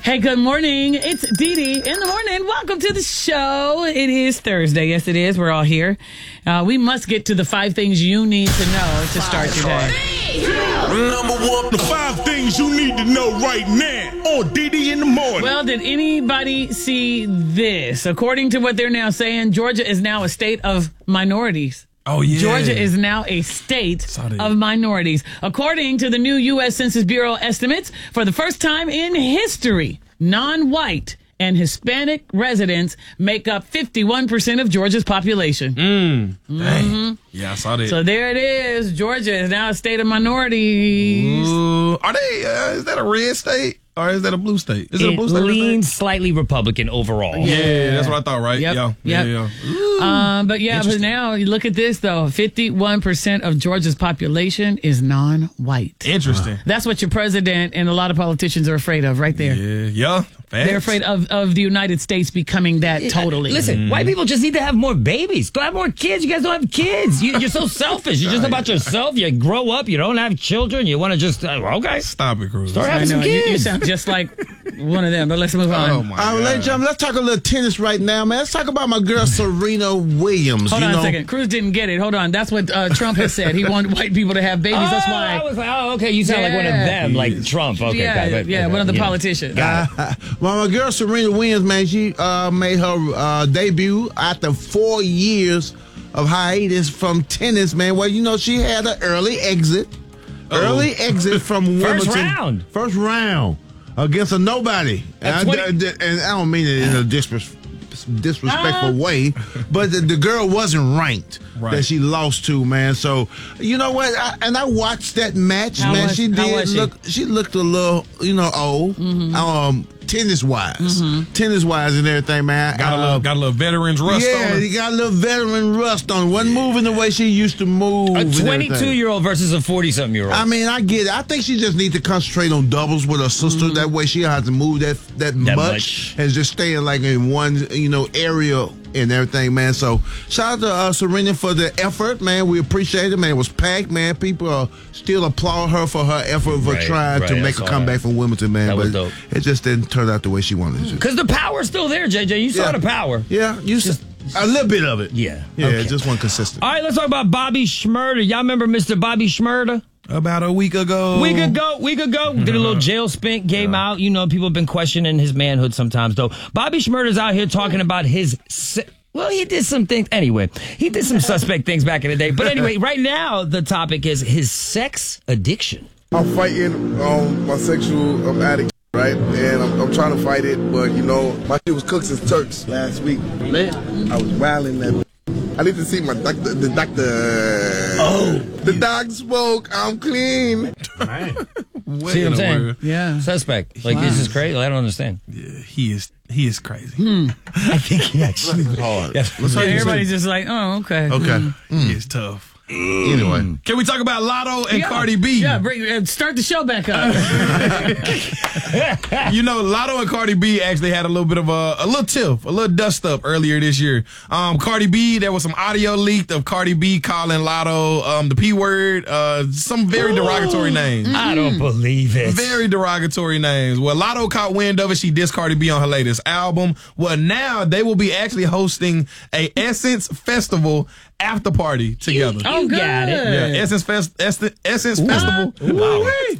Hey, good morning. It's Dee Dee in the morning. Welcome to the show. It is Thursday. Yes, it is. We're all here. We must get to the 5 things you need to know to start your day. Number 1, the 5 things you need to know right now on Dee Dee in the morning. Well, did anybody see this? According to what they're now saying, Georgia is now a state of minorities. Oh, yeah. Georgia is now a state of minorities. According to the new U.S. Census Bureau estimates, for the first time in history, non-white and Hispanic residents make up 51% of Georgia's population. Dang. Yeah, I saw that. So there it is. Georgia is now a state of minorities. Ooh, are they? Is that a red state or is that a blue state? Is it a blue It state? leans slightly Republican overall. Yeah, that's what I thought. Right? Yep. Yeah. But now you look at this though. 51% of Georgia's population is non-white. Interesting. That's what your president and a lot of politicians are afraid of, right there. Yeah. Facts. They're afraid of the United States becoming that totally. Listen, white people just need to have more babies. Go have more kids. You guys don't have kids. You're so selfish. You're just about yourself. You grow up. You don't have children. You want to just, okay. Stop it, Cruz. Start having some You kids. sound just like one of them, but let's move on. Oh, my God. Ladies and gentlemen, let's talk a little tennis right now, man. Let's talk about my girl Serena Williams. Hold on a second. Cruz didn't get it. Hold on. That's what Trump has said. He wanted white people to have babies. That's why. I was like, okay, you sound like one of them, like Trump. Okay, one of the politicians. Well, my girl Serena Williams, man, she made her debut after 4 years of hiatus from tennis, man. Well, you know, she had an early exit. Early exit from Wimbledon. First round against a nobody. And I don't mean it in a disrespectful way, but the girl wasn't ranked that she lost to, man. So, you know what? I watched that match, man. She looked a little, old. Tennis-wise and everything, man. Got a little veteran's rust on her. Yeah, he got a little veteran rust on her. Wasn't moving the way she used to move. A 22-year-old versus a 40-something-year-old. I mean, I get it. I think she just needs to concentrate on doubles with her sister. That way she don't have to move that much and just staying like in one, area and everything, man. So shout out to Serena for the effort, man. We appreciate it, man. It was packed, man. People still applaud her for her effort for trying to make a comeback from Wimbledon, man. That was but dope. It just didn't turn out the way she wanted it to. Because the power's still there, JJ. You saw the power. Yeah, a little bit of it. Yeah. Yeah, Okay. it just wasn't consistent. All right, let's talk about Bobby Shmurda. Y'all remember Mr. Bobby Shmurda? About a week ago. Week ago. Did a little jail spent, came out. You know, people have been questioning his manhood sometimes, though. Bobby Shmurda's out here talking about his... Well, he did some things. Anyway, he did some suspect things back in the day. But anyway, right now, the topic is his sex addiction. I'm fighting my sexual addict, right? And I'm trying to fight it, but, my shit was cooked since Turks last week. I was wilding that. I need to see my doctor. The doctor. Oh. The dog spoke. I'm clean. See what I'm saying? Yeah. Suspect. Like, this is crazy. I don't understand. Yeah, he is crazy. I think he actually is hard. Everybody's just like, oh, okay. Okay. He is tough. Anyway. Can we talk about Lotto and Cardi B? Yeah, start the show back up. Lotto and Cardi B actually had a little bit of a little dust up earlier this year. Cardi B, there was some audio leaked of Cardi B calling Lotto the P word, some very derogatory names. I don't believe it. Very derogatory names. Well, Lotto caught wind of it. She dissed Cardi B on her latest album. Well, now they will be actually hosting a Essence Festival after party together. Oh, You got it. Yeah, Essence Festival. Wow.